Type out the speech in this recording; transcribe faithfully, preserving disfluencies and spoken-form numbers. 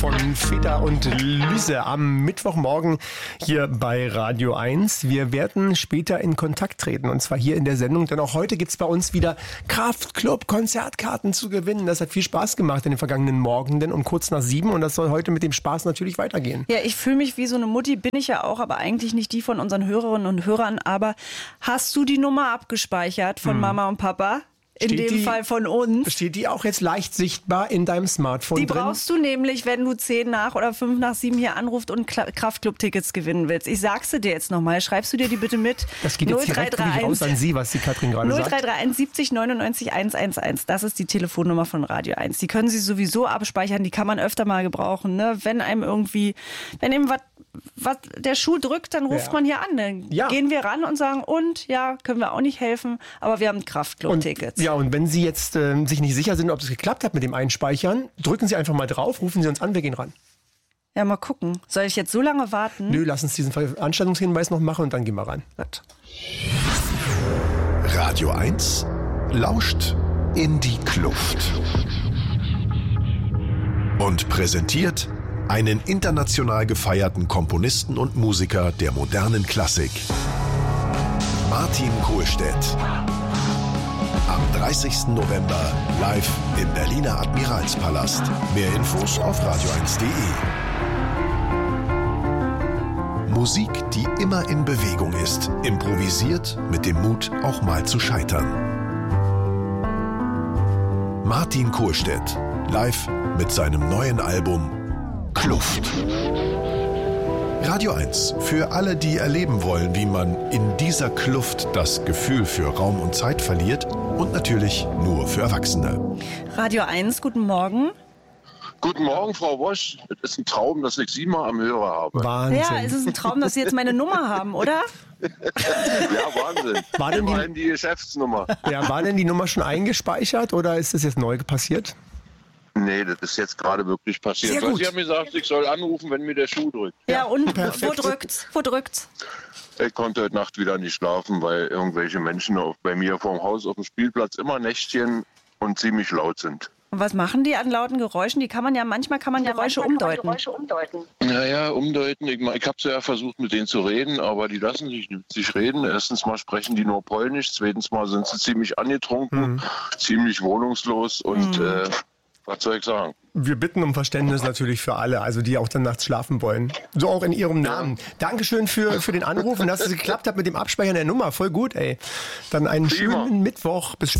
von Feder und Lüse am Mittwochmorgen hier bei Radio eins. Wir werden später in Kontakt treten und zwar hier in der Sendung, denn auch heute gibt's bei uns wieder Kraftclub-Konzertkarten zu gewinnen. Das hat viel Spaß gemacht in den vergangenen Morgenden um kurz nach sieben und das soll heute mit dem Spaß natürlich weitergehen. Ja, ich fühle mich wie so eine Mutti, bin ich ja auch, aber eigentlich nicht die von unseren Hörerinnen und Hörern. Aber hast du die Nummer abgespeichert von hm. Mama und Papa? In Steht dem die, Fall von uns. Steht die auch jetzt leicht sichtbar in deinem Smartphone Die drin? brauchst du nämlich, wenn du zehn nach oder fünf nach sieben hier anrufst und Kraftclub-Tickets gewinnen willst. Ich sag's dir jetzt nochmal. Schreibst du dir die bitte mit? Das geht jetzt direkt raus an Sie, was die Katrin gerade sagt. null drei drei eins siebzig neunundneunzig hundertelf. Das ist die Telefonnummer von Radio eins. Die können Sie sowieso abspeichern. Die kann man öfter mal gebrauchen. Ne? Wenn einem irgendwie, wenn eben was was der Schuh drückt, dann ruft ja. man hier an. Dann ja. gehen wir ran und sagen, und ja, können wir auch nicht helfen, aber wir haben Kraftclub-Tickets. Ja, und wenn Sie jetzt äh, sich nicht sicher sind, ob es geklappt hat mit dem Einspeichern, drücken Sie einfach mal drauf, rufen Sie uns an, wir gehen ran. Ja, mal gucken. Soll ich jetzt so lange warten? Nö, lass uns diesen Veranstaltungshinweis noch machen und dann gehen wir ran. Gut. Radio eins lauscht in die Kluft. Und präsentiert einen international gefeierten Komponisten und Musiker der modernen Klassik. Martin Kohlstedt. Am dreißigsten November live im Berliner Admiralspalast. Mehr Infos auf radio eins punkt de. Musik, die immer in Bewegung ist. Improvisiert mit dem Mut, auch mal zu scheitern. Martin Kohlstedt. Live mit seinem neuen Album Kluft. Radio eins. Für alle, die erleben wollen, wie man in dieser Kluft das Gefühl für Raum und Zeit verliert. Und natürlich nur für Erwachsene. Radio eins, guten Morgen. Guten Morgen, Frau Wosch. Es ist ein Traum, dass ich Sie mal am Hörer habe. Wahnsinn. Ja, es ist ein Traum, dass Sie jetzt meine Nummer haben, oder? Ja, Wahnsinn. War denn die, Immerhin die Geschäftsnummer. Ja, war denn die Nummer schon eingespeichert oder ist das jetzt neu passiert? Nee, das ist jetzt gerade wirklich passiert. Sehr gut. Sie haben gesagt, ich soll anrufen, wenn mir der Schuh drückt. Ja, und Perfekt. wo drückt's? Wo drückt's? Ich konnte heute Nacht wieder nicht schlafen, weil irgendwelche Menschen auf, bei mir vorm Haus auf dem Spielplatz immer Nächtchen und ziemlich laut sind. Und was machen die an lauten Geräuschen? Die kann man ja, manchmal kann man ja, Geräusche umdeuten. Kann man Geräusche umdeuten. Naja, umdeuten. Ich, ich habe ja versucht, mit denen zu reden, aber die lassen sich nicht mit sich reden. Erstens mal sprechen die nur Polnisch, zweitens mal sind sie ziemlich angetrunken, mhm. ziemlich wohnungslos und mhm. äh, was soll ich sagen? Wir bitten um Verständnis natürlich für alle, also die auch dann nachts schlafen wollen. So auch in Ihrem Namen. Ja. Dankeschön für, für den Anruf und dass es geklappt hat mit dem Abspeichern der Nummer. Voll gut, ey. Dann einen Prima. schönen Mittwoch. Bis später.